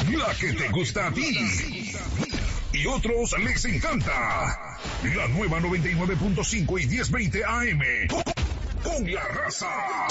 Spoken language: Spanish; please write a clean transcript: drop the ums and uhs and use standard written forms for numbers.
la que te gusta a ti. Y otros les encanta. La nueva 99.5 y 1020 AM. Con la raza.